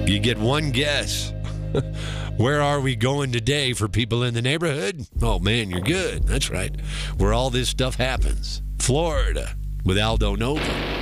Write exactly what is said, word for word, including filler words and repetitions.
You get one guess. Where are we going today for people in the neighborhood? Oh, man, you're good. That's right. Where all this stuff happens. Florida with Aldo Nova.